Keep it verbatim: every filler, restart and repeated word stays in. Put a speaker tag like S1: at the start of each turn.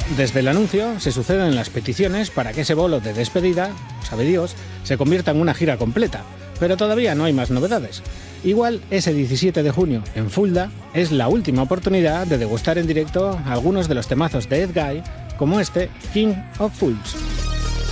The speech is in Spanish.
S1: Desde el anuncio se suceden las peticiones para que ese bolo de despedida, sabe Dios, se convierta en una gira completa, pero todavía no hay más novedades. Igual ese diecisiete de junio en Fulda es la última oportunidad de degustar en directo algunos de los temazos de Ed Guy, como este King of Fools.